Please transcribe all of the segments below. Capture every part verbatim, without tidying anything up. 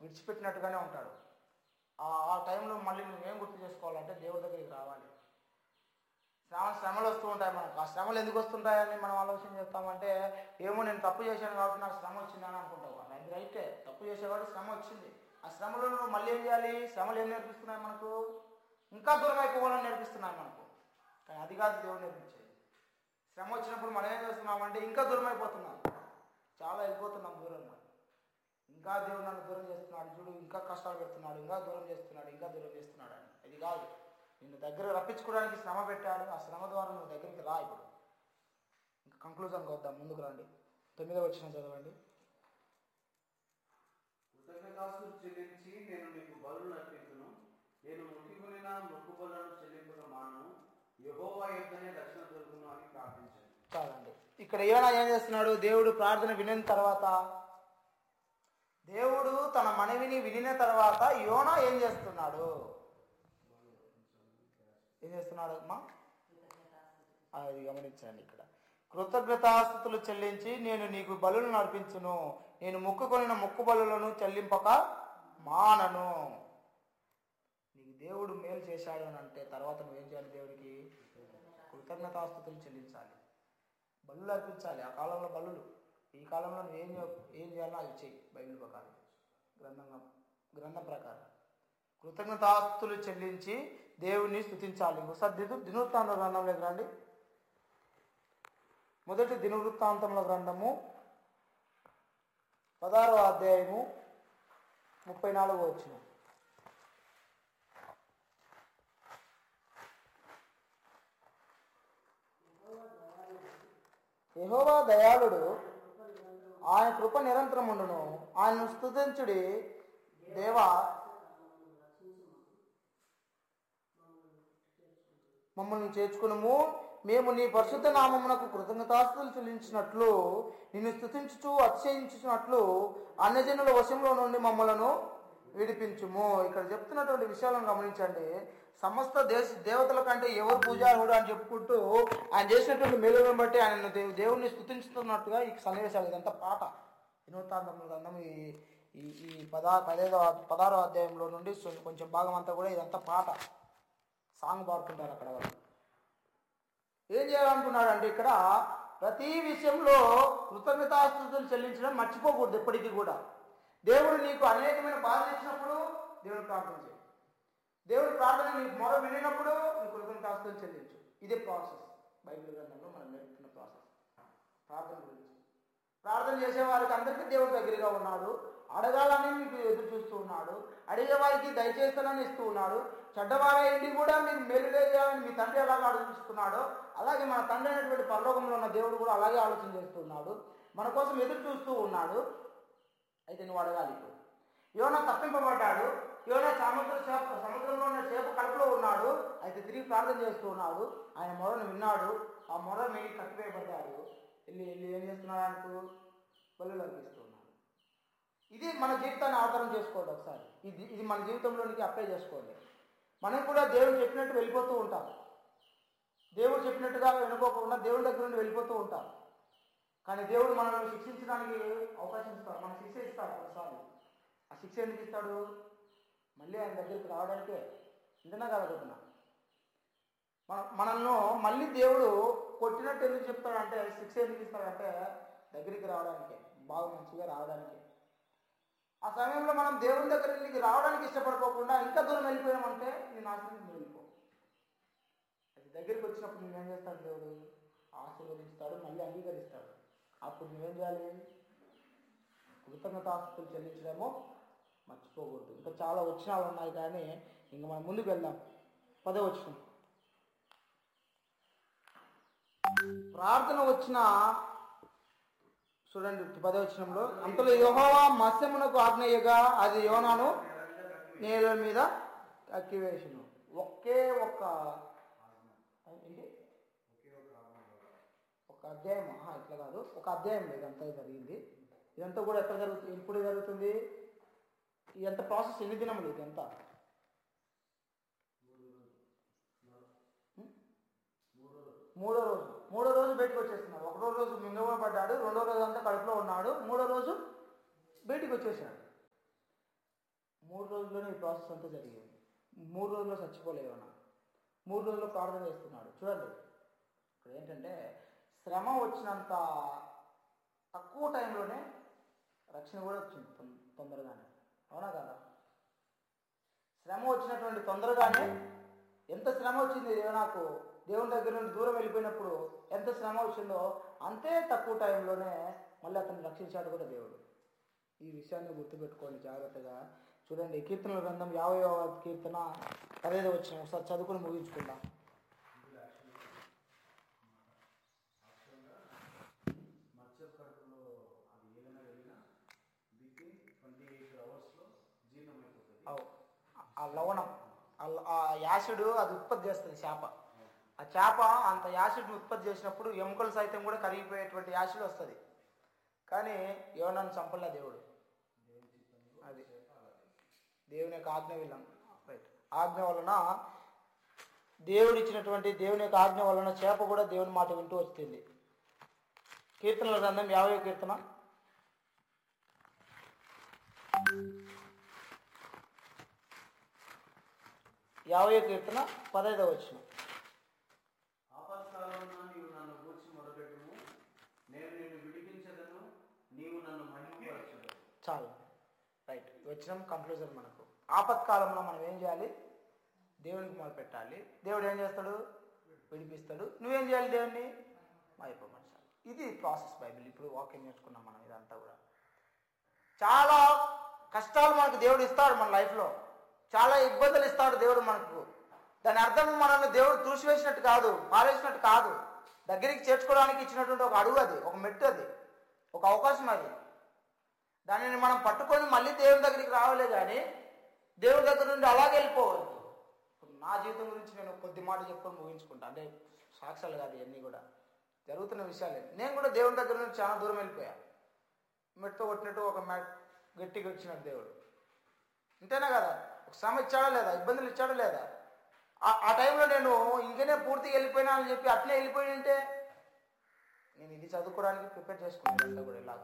విడిచిపెట్టినట్టుగానే ఉంటాడు. ఆ టైంలో మళ్ళీ నువ్వేం గుర్తు చేసుకోవాలంటే దేవుడి దగ్గరికి రావాలి. శ్రమ శ్రమలు వస్తూ ఉంటాయి మనకు. ఆ శ్రమలు ఎందుకు వస్తుంటాయని మనం ఆలోచన చేస్తామంటే, ఏమో నేను తప్పు చేశాను కాబట్టి నాకు శ్రమ వచ్చిందని అనుకుంటావు. అది రైటే, తప్పు చేసేవాడు శ్రమ వచ్చింది. ఆ శ్రమలో నువ్వు మళ్ళీ ఏం చేయాలి? శ్రమలు ఏం నేర్పిస్తున్నాయి మనకు? ఇంకా దూరం అయిపోవాలని నేర్పిస్తున్నాయి మనకు. కానీ అది కాదు దేవుడు నేర్పించేది. శ్రమ వచ్చినప్పుడు మనం ఏం చేస్తున్నామంటే ఇంకా దూరం అయిపోతున్నాం, చాలా వెళ్ళిపోతున్నాం దూరంగా. ఇంకా దేవుడు నన్ను దూరం చేస్తున్నాడు, చూడు ఇంకా కష్టాలు పెడుతున్నాడు, ఇంకా దూరం చేస్తున్నాడు, ఇంకా దూరం చేస్తున్నాడు అని. అది కాదు, నిన్ను దగ్గర రప్పించుకోవడానికి శ్రమ పెట్టాడు. ఆ శ్రమ ద్వారా నువ్వు దగ్గరికి రా. ఇప్పుడు ఇంకా కంక్లూజన్కి వద్దాం, ముందుకు రండి. తొమ్మిదో వచనం చదవండి. కృతజ్ఞతాస్తుతులు చెల్లించి నేను నీకు బలులు అర్పించును, నేను మొక్కుకొనిన మొక్కుబడులను చెల్లింపక మానను, యెహోవా యొద్దనే రక్షణ దొరుకును అని ప్రార్థించాను. కాదండి, ఇక్కడ యోనా ఏం చేస్తున్నాడు? దేవుడు ప్రార్థన వినిన తర్వాత, దేవుడు తన మనవిని వినిన తర్వాత యోనా ఏం చేస్తున్నాడు? ఏం చేస్తున్నాడు అమ్మా? అది గమనించండి. ఇక్కడ కృతజ్ఞతాస్తుతులు చెల్లించి నేను నీకు బలులను అర్పించును, నేను మొక్కుకొనిన మొక్కు బలులను చెల్లింపక మానను. నీకు దేవుడు మేలు చేశాడు అని అంటే తర్వాత నువ్వేం చేయాలి? దేవుడికి కృతజ్ఞతాస్తుతులు చెల్లించాలి, బలులు అర్పించాలి. ఆ కాలంలో బలులు, ఈ కాలంలో నువ్వు ఏం ఏం చేయాలో అది చెయ్యి. బైబిల్ ప్రకారం, గ్రంథంగా గ్రంథం ప్రకారం కృతజ్ఞతాస్తుతులు చెల్లించి దేవుని స్తుతించాలి. ఒకసారి దిను దినవృత్తాంత గ్రంథంలోకి రండి. మొదటి దినవృత్తాంతంలో గ్రంథము పదహారవ అధ్యాయము ముప్పై నాలుగో వచనం. యెహోవా దయాళుడు, ఆయన కృప నిరంతరం ఉండును, ఆయనను స్తుతించుడి. దేవా మమ్మల్ని చేర్చుకునుము, మేము నీ పరిశుద్ధ నామమునకు కృతజ్ఞతాస్తుతులు చెల్లించినట్లు, నిన్ను స్తుతించుచు అతిశయించుచున్నట్లు అన్యజనుల వశంలో నుండి మమ్మలను విడిపించుము. ఇక్కడ చెప్తున్నటువంటి విషయాలను గమనించండి. సమస్త దేశ దేవతల కంటే ఎవరు పూజారుడు అని చెప్పుకుంటూ ఆయన చేసినటువంటి మేలులను బట్టి ఆయన దేవుణ్ణి స్తుతించుతున్నట్టుగా ఈ సన్నివేశాలు. ఇదంతా పాట. దినవృత్తాంతముల గ్రంథం ఈ ఈ పదా పదహైదో పదహారో అధ్యాయంలో నుండి కొంచెం భాగం అంతా కూడా ఇదంతా పాట, సాంగ్ పాడుతుంటారు అక్కడ వాళ్ళు. ఏం చేయాలనుకున్నాడు అంటే, ఇక్కడ ప్రతి విషయంలో కృతజ్ఞతాస్తుతులు చెల్లించడం మర్చిపోకూడదు ఎప్పటికీ కూడా. దేవుడు నీకు అనేకమైన బాధలు ఇచ్చినప్పుడు దేవుడు ప్రార్థన చేయి. దేవుడు ప్రార్థన నీకు మొర వినినప్పుడు నీకు కృతజ్ఞతాస్తుతులు చెల్లించు. ఇదే ప్రాసెస్ బైబిల్ గ్రంథంలో మనం నేర్చుకున్న ప్రాసెస్. ప్రార్థన గురించి ప్రార్థన చేసే వారికి అందరికీ దేవుడు దగ్గరగా ఉన్నాడు. అడగాలని మీకు ఎదురు చూస్తూ ఉన్నాడు. అడిగే వారికి దయచేస్తానని ఇస్తూ ఉన్నాడు. చెడ్డవారైంది కూడా మీకు మేలు చేయాలని మీ తండ్రి ఎలాగ ఆలోచిస్తున్నాడో అలాగే మన తండ్రి అయినటువంటి పరలోకంలో ఉన్న దేవుడు కూడా అలాగే ఆలోచన చేస్తున్నాడు. మన కోసం ఎదురు చూస్తూ ఉన్నాడు. అయితే నువ్వు అడగాలి. ఇప్పుడు యోనా తప్పింపబడ్డాడు. యోనా సముద్ర చేప సముద్రంలో ఉన్న చేప కడుపులో ఉన్నాడు. అయితే తిరిగి ప్రార్థన చేస్తూ ఉన్నాడు. ఆయన మొరను విన్నాడు. ఆ మొర మీరు కట్టివేయబడ్డాడు. వెళ్ళి వెళ్ళి ఏం చేస్తున్నాడు అంటూ బలులు అర్పిస్తూ ఉన్నాడు. ఇది మన జీవితాన్ని ఆధారం చేసుకోండి. ఒకసారి ఇది ఇది మన జీవితంలోనికి అప్లై చేసుకోండి. మనం కూడా దేవుడు చెప్పినట్టు వెళ్ళిపోతూ ఉంటాం. దేవుడు చెప్పినట్టుగా వినుకోకుండా దేవుడి దగ్గర నుండి వెళ్ళిపోతూ ఉంటాం. కానీ దేవుడు మనల్ని శిక్షించడానికి అవకాశం ఇస్తాడు. మన శిక్ష ఇస్తాడు కొన్నిసార్లు. ఆ శిక్ష ఎందుకు ఇస్తాడు? మళ్ళీ ఆయన దగ్గరికి రావడానికే. ఇంతనా కలగతున్నా మన మనల్ని మళ్ళీ దేవుడు కొట్టినట్టు ఎందుకు చెప్తాడంటే, శిక్ష ఎందుకు ఇస్తాడంటే దగ్గరికి రావడానికే, బాగా మంచిగా రావడానికే. ఆ సమయంలో మనం దేవుని దగ్గరికి రావడానికి ఇష్టపడుకోకుండా ఇంకా దూరం వెళ్ళిపోయామంటే నీ నాశనం వెళ్ళిపో. అది దగ్గరికి వచ్చినప్పుడు నువ్వేం చేస్తాడు? దేవుడు ఆశీర్వదిస్తాడు, మళ్ళీ అంగీకరిస్తాడు. అప్పుడు నువ్వేం చేయాలి? కృతజ్ఞతాస్తుతులు చెల్లించడము మర్చిపోకూడదు. ఇంకా చాలా వచనాలు ఉన్నాయి కానీ ఇంక మనం ముందుకు వెళ్దాం. పదో వచనం. ప్రార్థన వచ్చిన చూడండి పదో వచనంలో, అంతలో యెహోవా మత్స్యమునకు ఆజ్ఞయగా అది యోనాను నేల మీద కక్కివేసును. ఒకే ఒక్క ఒక అధ్యాయం, ఇట్లా కాదు, ఒక అధ్యాయం ఇదంతా జరిగింది. ఇదంతా కూడా ఎక్కడ జరుగుతుంది? ఇప్పుడు జరుగుతుంది. ఇదంతా ప్రాసెస్ ఎన్ని దినములు? ఇదంతా మూడో రోజు. మూడో రోజు బయటకు వచ్చేస్తున్నాడు. ఒకటో రోజు మింగబడ్డాడు, రెండో రోజు అంతా కడుపులో ఉన్నాడు, మూడో రోజు బయటికి వచ్చేసాడు. మూడు రోజుల్లోనే ఈ ప్రాసెస్ అంతా జరిగింది. మూడు రోజుల్లో చచ్చిపోలేవనా, మూడు రోజుల్లో ప్రార్థన చేస్తున్నాడు. చూడండి ఇక్కడ ఏంటంటే శ్రమ వచ్చినంత తక్కువ టైంలోనే రక్షణ కూడా వచ్చింది తొందరగానే, అవునా కదా? శ్రమ వచ్చినటువంటి తొందరగానే, ఎంత శ్రమ వచ్చింది నాకు దేవుని దగ్గర నుండి దూరం వెళ్ళిపోయినప్పుడు ఎంత శ్రమ వచ్చిందో అంతే తక్కువ టైంలోనే మళ్ళీ అతన్ని రక్షించాడు కూడా దేవుడు. ఈ విషయాన్ని గుర్తుపెట్టుకోండి జాగ్రత్తగా. చూడండి కీర్తనల గ్రంథం యాభైవ కీర్తన పదైదు వచ్చిన ఒకసారి చదువుకుని ముగించుకుందాం. ఆ లవణం ఆ యాసిడ్ అది ఉత్పత్తి చేస్తుంది చేప. ఆ చేప అంత యాసిడ్ని ఉత్పత్తి చేసినప్పుడు ఎముకలు సైతం కూడా కరిగిపోయేటువంటి యాసిడ్ వస్తుంది. కానీ యోనాను చంపలే దేవుడు. అది దేవుని యొక్క ఆజ్ఞ వెళ్ళాం. రైట్, ఆజ్ఞ వలన దేవుడు ఇచ్చినటువంటి దేవుని యొక్క ఆజ్ఞ వలన చేప కూడా దేవుని మాట వింటూ వచ్చింది. కీర్తనల గ్రంథం యాభై కీర్తన యాభై కీర్తన పదైదవ వచ్చిన. ఆపత్కాలమున నీవు నన్ను గూర్చి మొరపెట్టుము, నేను నిన్ను విడిపించదను, నీవు నన్ను మహిమపరచుదువు. చాలు, రైట్. వచ్చినాం కంక్లూజన్. మనకు ఆపత్కాలంలో మనం ఏం చేయాలి? దేవునికి మొదలుపెట్టాలి. దేవుడు ఏం చేస్తాడు? విడిపిస్తాడు. నువ్వేం చేయాలి? దేవుణ్ణి మహిమపరచాలి. ఇది ప్రాసెస్ బైబిల్. ఇప్పుడు వాక్యం నేర్చుకున్నాం మనం. ఇదంతా కూడా చాలా కష్టాలు మనకు దేవుడు ఇస్తాడు మన లైఫ్లో, చాలా ఇబ్బందులు ఇస్తాడు దేవుడు మనకు. దాని అర్థం మనల్ని దేవుడు తూసివేసినట్టు కాదు, పారేసినట్టు కాదు. దగ్గరికి చేర్చుకోవడానికి ఇచ్చినటువంటి ఒక అడుగు అది, ఒక మెట్టు అది, ఒక అవకాశం అది. దానిని మనం పట్టుకొని మళ్ళీ దేవుని దగ్గరికి రావాలే కానీ దేవుని దగ్గర నుండి అలాగే వెళ్ళిపోవద్దు. నా జీవితం గురించి నేను కొద్ది మాట చెప్పుకొని ముగించుకుంటా. అంటే సాక్ష్యాలు కాదు, ఇవన్నీ కూడా జరుగుతున్న విషయాలే. నేను కూడా దేవుని దగ్గర నుంచి చాలా దూరం వెళ్ళిపోయా. మెట్టుతో కొట్టినట్టు ఒక మ్యాట్ గట్టిగా వచ్చినట్టు దేవుడు. అంతేనా కదా? ఒక శ్రమ ఇచ్చాడా లేదా? ఇబ్బందులు ఇచ్చాడా లేదా? ఆ టైంలో నేను ఇంకనే పూర్తిగా వెళ్ళిపోయినా అని చెప్పి అట్లే వెళ్ళిపోయి ఉంటే నేను ఇది చదువుకోవడానికి ప్రిపేర్ చేసుకున్నాను. అంతా కూడా ఇలాగ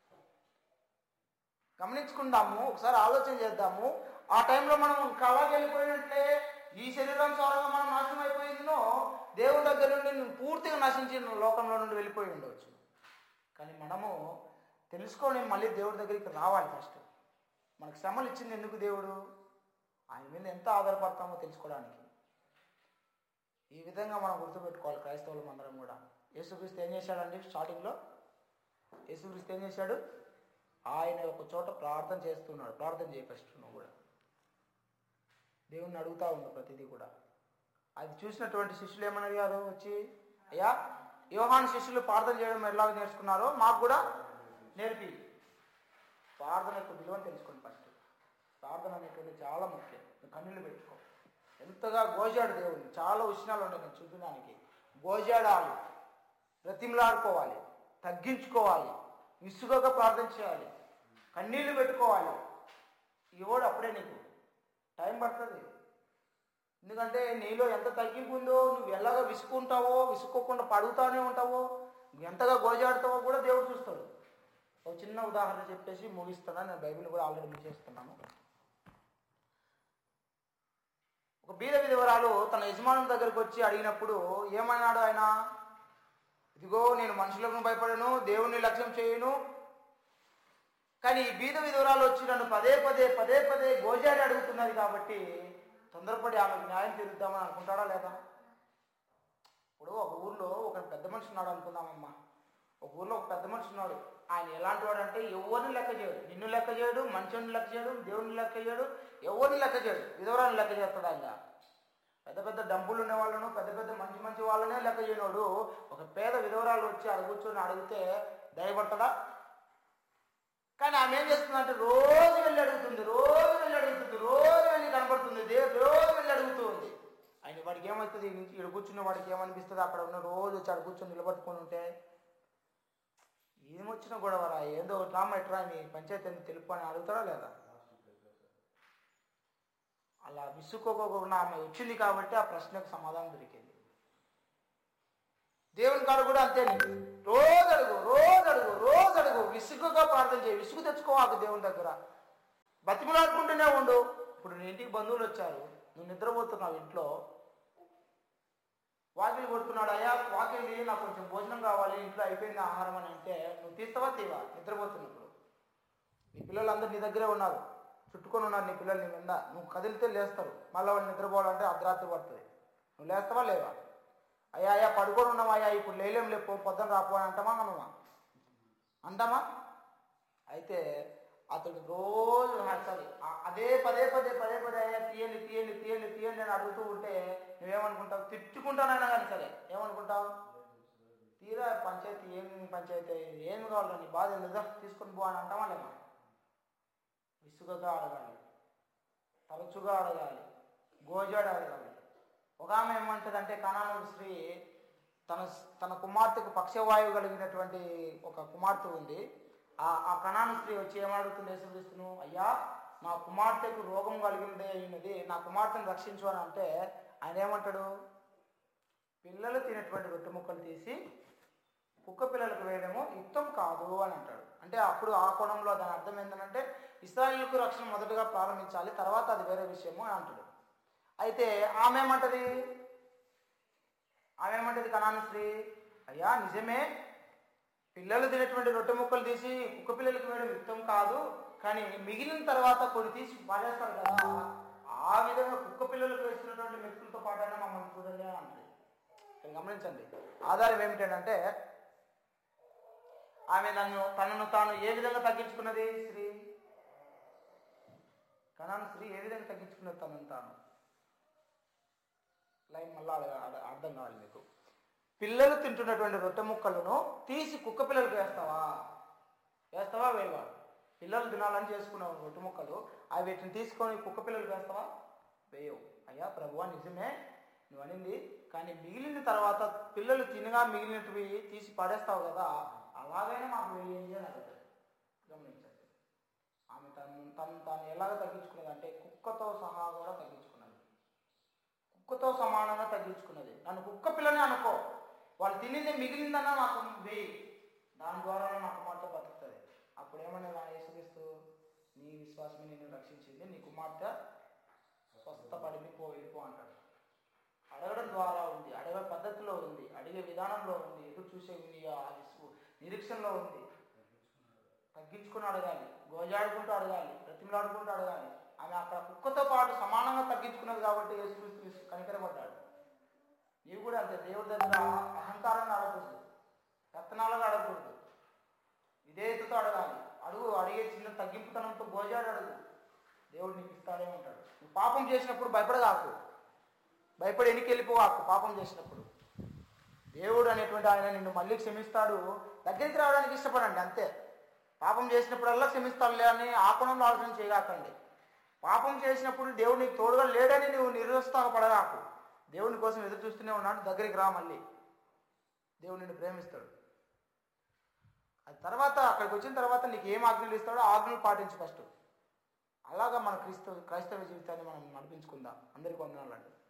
గమనించుకుందాము, ఒకసారి ఆలోచన చేద్దాము. ఆ టైంలో మనం అలాగే వెళ్ళిపోయినట్లే ఈ శరీరం సారంగా మనం నాశనం అయిపోయిందినో దేవుని దగ్గర నుండి పూర్తిగా నశించిన లోకంలో నుండి వెళ్ళిపోయి ఉండవచ్చు. కానీ మనము తెలుసుకొని మళ్ళీ దేవుడి దగ్గరికి రావాలి. ఫస్ట్ మనకు శ్రమలు ఇచ్చింది ఎందుకు? దేవుడు ఆయన మీద ఎంత ఆధారపడతామో తెలుసుకోవడానికి. ఈ విధంగా మనం గుర్తుపెట్టుకోవాలి క్రైస్తవులం అందరం కూడా. యేసుక్రీస్తు ఏం చేశాడండి? స్టార్టింగ్లో యేసుక్రీస్తు ఏం చేశాడు? ఆయన ఒక చోట ప్రార్థన చేస్తున్నాడు. ప్రార్థన చేపిస్తున్నావు కూడా దేవుణ్ణి అడుగుతూ ఉన్నాడు ప్రతిదీ కూడా. అది చూసినటువంటి శిష్యులు ఏమని అడిగారు వచ్చి, అయ్యా యోహాను శిష్యులు ప్రార్థన చేయడం ఎలాగ నేర్చుకున్నారో మాకు కూడా నేర్పి. ప్రార్థన యొక్క విలువను తెలుసుకోండి. ఫస్ట్ ప్రార్థన అనేటువంటి చాలా ముఖ్యం. కన్నీళ్ళు పెట్టుకో. ఎంతగా గోజాడు దేవుడిని. చాలా విషయాలు ఉంటాయి నేను చూడడానికి. గోజాడాలి, బ్రతిమలాడుకోవాలి, తగ్గించుకోవాలి, విసుగగా ప్రార్థన చేయాలి, కన్నీళ్లు పెట్టుకోవాలి. ఇవ్వడు అప్పుడే నీకు టైం పడుతుంది. ఎందుకంటే నీలో ఎంత తగ్గింపు ఉందో, నువ్వు ఎలాగ విసుకుంటావో, విసుక్కోకుండా పడుగుతానే ఉంటావో, నువ్వు ఎంతగా గోజాడుతావో కూడా దేవుడు చూస్తాడు. ఒక చిన్న ఉదాహరణ చెప్పేసి ముగిస్తున్నాను. నేను బైబిల్ కూడా ఆల్రెడీ ముగిస్తున్నాను. ఒక బీద విధవరాలు తన యజమానుల దగ్గరికి వచ్చి అడిగినప్పుడు ఏమన్నాడు ఆయన? ఇదిగో నేను మనుషులకు భయపడను, దేవుణ్ణి లక్ష్యం చేయను, కానీ ఈ బీద విధవరాలు వచ్చి నన్ను పదే పదే పదే పదే గోజాడి అడుగుతున్నది కాబట్టి తొందరపడి ఆమెకు న్యాయం తీరుద్దామని అనుకుంటాడా లేదా? ఇప్పుడు ఒక ఊర్లో ఒక పెద్ద మనిషి ఉన్నాడు అనుకుందామమ్మా. ఒక ఊర్లో ఒక పెద్ద మనిషి ఉన్నాడు. ఆయన ఎలాంటి వాడు అంటే ఎవరిని లెక్క చేయడు. నిన్ను లెక్క చేయడు, మనుషుని లెక్క చేయడు, దేవుని లెక్క చేయడు, ఎవరిని లెక్క చేయడు. విధవరాన్ని లెక్క చేస్తాడు ఆయన. పెద్ద పెద్ద డబ్బులు ఉన్న వాళ్ళను, పెద్ద పెద్ద మంచి మంచి వాళ్ళనే లెక్క చేయనోడు ఒక పేద విధవరాలు వచ్చి అది కూర్చొని అడిగితే దయపడతాడా? కానీ ఆమె ఏం చేస్తుందంటే రోజు వెళ్ళి అడుగుతుంది, రోజు వెళ్ళి అడుగుతుంది, రోజు వెళ్ళి కనపడుతుంది, దేవుడు రోజు వెళ్ళి అడుగుతూ ఉంది. ఆయన వాడికి ఏమవుతుంది? ఇక్కడ కూర్చున్న వాడికి ఏమనిపిస్తుంది? అక్కడ ఉన్న రోజు వచ్చి అక్కడ కూర్చొని నిలబట్టుకొని ఉంటే ఏమొచ్చినా గొడవరా, ఏదో డ్రామా ఎట్రా నీ పంచాయతీ అని తెలుపు అని అడుగుతాడా లేదా? అలా విసుక్కోకుండా ఆమె వచ్చింది కాబట్టి ఆ ప్రశ్నకు సమాధానం దొరికింది. దేవుని కాడు కూడా అంతే. రోజు అడుగు, రోజు అడుగు, రోజు అడుగు, విసుగుగా ప్రార్థన చేయి. విసుగు తెచ్చుకోవాలి దేవుని దగ్గర. బతిమలాడుకుంటూనే ఉండు. ఇప్పుడు నీ ఇంటికి బంధువులు వచ్చారు, నువ్వు నిద్రపోతున్నావు, ఇంట్లో వాకిలి కొడుతున్నాడు, అయ్యా వాకిలి నాకు కొంచెం భోజనం కావాలి, ఇంట్లో అయిపోయింది ఆహారం అని అంటే నువ్వు తీస్తావా తీవా? నిద్రపోతున్నప్పుడు నీ పిల్లలందరూ నీ దగ్గరే ఉన్నారు, చుట్టుకొని ఉన్నారు నీ పిల్లలు నీ మీద, నువ్వు కదిలితే లేస్తారు, మళ్ళీ వాళ్ళు నిద్రపోవాలంటే అర్ధరాత్రి పడుతుంది, నువ్వు లేస్తావా లేవా? అయ్యా అయ్యా పడుకొని ఉన్నావా, అయ్యా ఇప్పుడు లేలేం లేపో పొద్దున రాపో అని అంటామా అనమా? అంటామా? అయితే అతడు రోజు సారీ అదే పదే పదే పదే పదే అయ్యా తీయండి తీయండి తీయండి తీయండి అని అడుగుతూ ఉంటే నువ్వేమనుకుంటావు? తిట్టుకుంటానైనా కానీ సరే ఏమనుకుంటావు? తీరా పంచాయతీ ఏం పంచాయతీ ఏమి కావాలి నీ బాధ లేదా తీసుకొని పో అని అంటామా లేమా? విసుగగా అడగాలి, తరచుగా అడగాలి, గోజాడు అడగాలి. ఒక ఆమె ఏమంటదంటే, కనాను స్త్రీ తన తన కుమార్తెకు పక్షవాయువు కలిగినటువంటి ఒక కుమార్తె ఉంది. ఆ ఆ కనాను స్త్రీ వచ్చి ఏమడుగుతుంది యేసుక్రీస్తును, అయ్యా నా కుమార్తెకు రోగం కలిగిందే అయినది, నా కుమార్తెను రక్షించు అని అంటే ఆయన ఏమంటాడు? పిల్లలు తినేటువంటి రొట్టె ముక్కలు తీసి కుక్క పిల్లలకు వేయడము యుక్తం కాదు అని అంటాడు. అంటే అప్పుడు ఆ కోణంలో దాని అర్థం ఏంటంటే ఇశ్రాయేలుకు రక్షణ మొదటగా ప్రారంభించాలి, తర్వాత అది వేరే విషయము అని అంటాడు. అయితే ఆమె ఏమంటది ఆమె ఏమంటది కనాను స్త్రీ, అయ్యా నిజమే పిల్లలు తినేటువంటి రొట్టె ముక్కలు తీసి కుక్క పిల్లలకు వేయడం యుక్తం కాదు, కానీ మిగిలిన తర్వాత కొన్ని తీసి పాడేస్తారు కదా, ఆ విధంగా కుక్క పిల్లలకు వేస్తున్నటువంటి వ్యక్తులతో పాటైనా మమ్మల్ని చూడండి అని అంటుంది. ఇక్కడ గమనించండి, ఆధారం ఏమిటంటే ఆమె నన్ను తనను తాను ఏ విధంగా తగ్గించుకున్నది? స్త్రీ కనాను స్త్రీ ఏ విధంగా తగ్గించుకున్నది తనను తాను? లైన్ మళ్ళా అర్థం కావాలి మీకు. పిల్లలు తింటున్నటువంటి రొట్టె ముక్కలను తీసి కుక్క పిల్లలకు వేస్తావా వేస్తావా వేయవా? పిల్లలు తినాలని చేసుకున్నావు రొట్టె ముక్కలు, అవి వీటిని తీసుకొని కుక్క పిల్లలకు వేస్తావా? వేయవు. అయ్యా ప్రభువా నిజమే నువ్వు అనింది, కానీ మిగిలిన తర్వాత పిల్లలు తినగా మిగిలినవి తీసి పడేస్తావు కదా, అలాగైనా మాకు వేయండి అని అడుగుతాడు. గమనించండి, ఆమె తను తను తాను ఎలాగ తగ్గించుకున్నది అంటే కుక్కతో సహా కూడా తగ్గించుకున్నది, కుక్కతో సమానంగా తగ్గించుకున్నది. నన్ను కుక్క పిల్లని అనుకో, వాళ్ళు తినేది మిగిలిందన్నా నాకు వేయి, దాని ద్వారా నా కుమార్తె బతుకుతుంది. అప్పుడు ఏమన్నా యేసుక్రీస్తు, నీ విశ్వాసమే నిన్ను రక్షించింది, నీ కుమార్తె స్వస్థపడింది, పో వెళ్ళిపో అంటాడు. అడగడం ద్వారా ఉంది, అడగే పద్ధతిలో ఉంది, అడిగే విధానంలో ఉంది, ఎదురు చూసే నిరీక్షణలో ఉంది. తగ్గించుకుని అడగాలి, గోజాడుకుంటూ అడగాలి, బ్రతిమలాడుకుంటూ అడగాలి. ఆమె అక్కడ కుక్కతో పాటు సమానంగా తగ్గించుకున్నది కాబట్టి యేసుక్రీస్తు కనికరపడ్డాడు. నీవు కూడా అంతే, దేవుడి దగ్గర అహంకారంగా అడగకూడదు, రత్నాలుగా అడగకూడదు, విధేయతతో అడగాలి. అడుగు, అడిగే చిన్న తగ్గింపుతనంతో గోజాడు అడుగు, దేవుడు నీకు ఇస్తాడే ఉంటాడు. నువ్వు పాపం చేసినప్పుడు భయపడగాకు, భయపడి ఎనికి వెళ్ళిపోవాకు. పాపం చేసినప్పుడు దేవుడు అనేటువంటి ఆయన నిన్ను మళ్ళీ క్షమిస్తాడు, దగ్గరికి రావడానికి ఇష్టపడండి అంతే. పాపం చేసినప్పుడల్లా క్షమిస్తాడులే అని ఆ కోణంలో ఆలోచన చేయగాకండి. పాపం చేసినప్పుడు దేవుడు నీకు తోడుగా లేడని నువ్వు నిరుత్సాహపడగాకు. దేవుని కోసం ఎదురు చూస్తూనే ఉన్నాడు, దగ్గరికి రా, మళ్ళీ దేవుడు నిన్ను ప్రేమిస్తాడు. అది తర్వాత అక్కడికి వచ్చిన తర్వాత నీకు ఏం ఆజ్ఞలు ఇస్తాడో ఆజ్ఞలు పాటించు ఫస్ట్. అలాగా మన క్రీస్తు క్రైస్తవ జీవితాన్ని మనం నడిపించుకుందాం. అందరికీ వందనాలు అండి.